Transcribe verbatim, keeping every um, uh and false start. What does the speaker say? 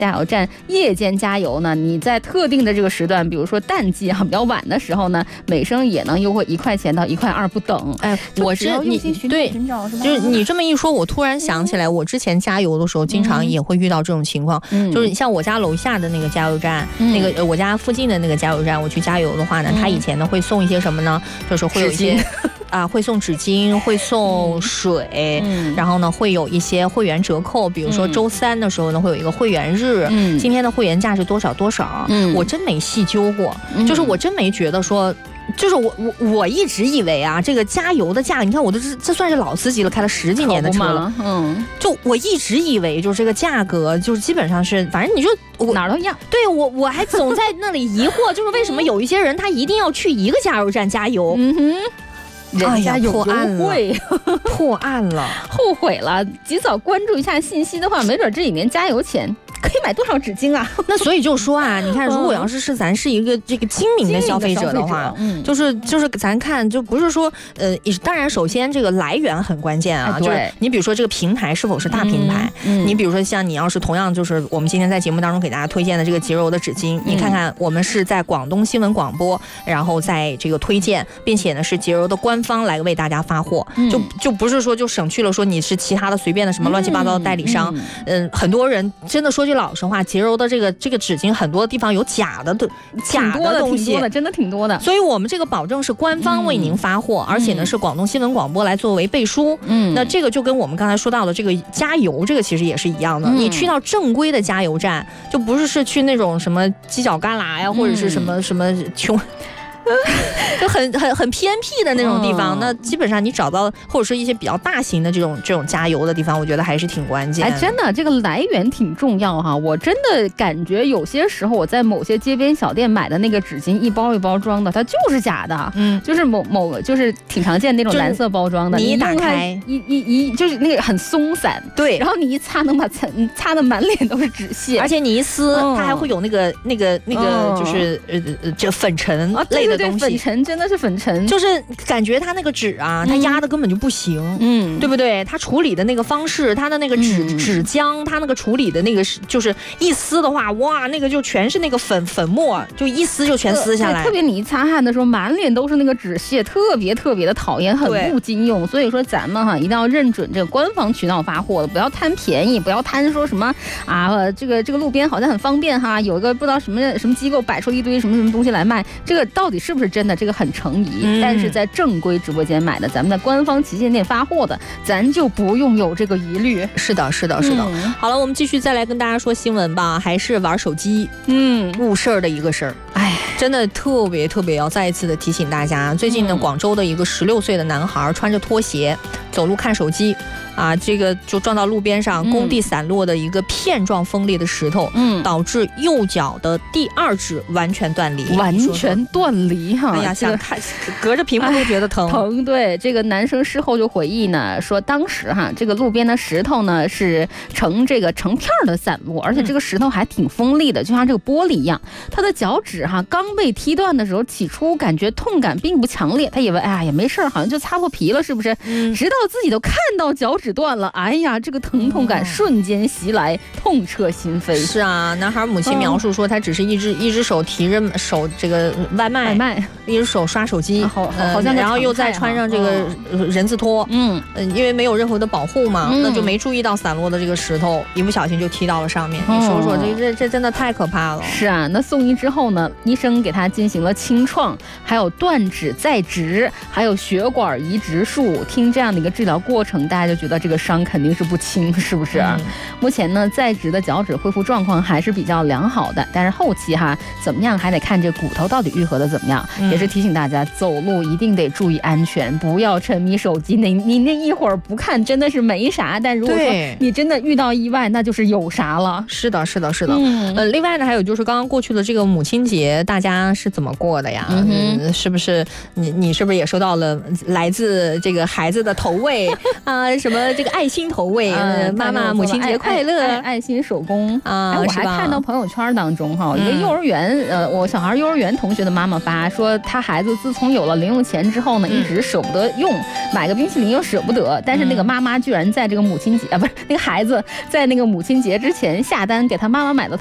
加油站夜间加油呢，你在特定的这个时段，比如说淡季啊比较晚的时候呢，每升也能优惠一块钱到一块二不等。 哎，我这你对，就是你这么一说，我突然想起来，我之前加油的时候，经常也会遇到这种情况，嗯、就是像我家楼下的那个加油站，嗯、那个呃我家附近的那个加油站，我去加油的话呢，他、嗯、以前呢会送一些什么呢？就是会有一些。啊，会送纸巾，会送水，嗯、然后呢，会有一些会员折扣，比如说周三的时候呢，会有一个会员日，嗯、今天的会员价是多少多少，嗯、我真没细究过，嗯、就是我真没觉得说。就是我我我一直以为啊，这个加油的价，你看我都是这算是老司机了，开了十几年的车了，嗯，就我一直以为就是这个价格，就是基本上是，反正你就哪儿都一样。 对我我还总在那里疑惑，就是为什么有一些人他一定要去一个加油站加油？嗯哼。 人家有优惠， 破案了， 后悔了。及早关注一下信息的话，没准这里面加油钱可以买多少纸巾啊？ 那所以就说啊，你看，如果要是是咱是一个这个精明的消费者的话，嗯，就是就是咱看，就不是说呃，当然首先这个来源很关键啊， 哎、 就是你比如说这个平台是否是大品牌，嗯嗯、你比如说像你要是同样就是我们今天在节目当中给大家推荐的这个洁柔的纸巾，嗯、你看看我们是在广东新闻广播，然后在这个推荐，并且呢是洁柔的官方来为大家发货，嗯、就就不是说就省去了说你是其他的随便的什么乱七八糟的代理商，嗯、呃，很多人真的说句老实话，洁柔的这个这个纸巾很多地方有假的假的东西， 挺多的，真的挺多的。 所以我们这个保证是官方为您发货，嗯、而且呢是广东新闻广播来作为背书。嗯，那这个就跟我们刚才说到的这个加油，这个其实也是一样的。嗯、你去到正规的加油站，就不是是去那种什么犄角旮旯呀，或者是什么、嗯、什么穷。就很很很偏僻的那种地方，嗯、那基本上你找到或者是一些比较大型的这种这种加油的地方，我觉得还是挺关键的。 哎，真的，这个来源挺重要哈。我真的感觉有些时候我在某些街边小店买的那个纸巾，一包一包装的，它就是假的。嗯，就是某某就是挺常见那种蓝色包装的， 你一打开一一一就是那个很松散， 对， 然后你一擦能把擦擦的满脸都是纸屑， 而且你一撕，嗯、它还会有那个那个那个就是呃呃这粉尘类的。 对对，粉尘真的是粉尘， 就是感觉它那个纸啊，它压的根本就不行，嗯，对不对？它处理的那个方式，它的那个纸、嗯、纸浆，它那个处理的那个就是一撕的话，哇，那个就全是那个粉粉末，就一撕就全撕下来。 特别你一擦汗的时候，满脸都是那个纸屑，特别特别的讨厌，很不经用。所以说咱们哈一定要认准这个官方渠道发货的，不要贪便宜，不要贪说什么啊，这个这个路边好像很方便哈，有一个不知道什么什么机构摆出一堆什么什么东西来卖，这个到底是不是真的？这个很成疑，嗯、但是在正规直播间买的，咱们的官方旗舰店发货的，咱就不用有这个疑虑。 是的，是的，是的。嗯、好了，我们继续再来跟大家说新闻吧，还是玩手机，嗯，误事儿的一个事儿。哎，真的特别特别要再一次的提醒大家，最近呢，广州的一个十六岁的男孩穿着拖鞋走路看手机。啊，这个就撞到路边上工地散落的一个片状锋利的石头，嗯，导致右脚的第二指完全断离， 完全断离哈！ 哎呀，想看隔着屏幕都觉得疼疼。对，这个男生事后就回忆呢，说当时哈，这个路边的石头呢是成这个成片的散落，而且这个石头还挺锋利的，就像这个玻璃一样。他的脚趾哈刚被踢断的时候，起初感觉痛感并不强烈，他以为哎呀也没事，好像就擦破皮了，是不是？嗯、直到自己都看到脚趾断了，哎呀，这个疼痛感瞬间袭来，痛彻心扉。 是啊，男孩母亲描述说，他只是一只一只手提着手这个外卖， 外卖， 一只手刷手机， 好好像、 嗯，然后又再穿上这个人字拖，嗯嗯，因为没有任何的保护嘛，嗯、那就没注意到散落的这个石头，一不小心就踢到了上面。嗯、你说说，这这这真的太可怕了。 是啊，那送医之后呢，医生给他进行了清创，还有断指再植，还有血管移植术。听这样的一个治疗过程，大家就觉得这个伤肯定是不轻，是不是？嗯、目前呢，在植的脚趾恢复状况还是比较良好的，但是后期哈怎么样还得看这骨头到底愈合的怎么样。嗯、也是提醒大家，走路一定得注意安全，不要沉迷手机。你你那一会儿不看真的是没啥，但如果说你真的遇到意外，那就是有啥了。 是的，是的，是的。嗯、呃，另外呢，还有就是刚刚过去的这个母亲节，大家是怎么过的呀？嗯、是不是你你是不是也收到了来自这个孩子的投喂啊，什么这个爱心投喂， 嗯、 妈妈母亲节快乐， 爱, 爱, 爱心手工啊、 哎！我还看到朋友圈当中哈，一个幼儿园、嗯、呃，我小孩幼儿园同学的妈妈发说，他孩子自从有了零用钱之后呢，嗯、一直舍不得用，买个冰淇淋又舍不得，但是那个妈妈居然在这个母亲节、嗯、啊，不是那个孩子在那个母亲节之前下单给他妈妈买的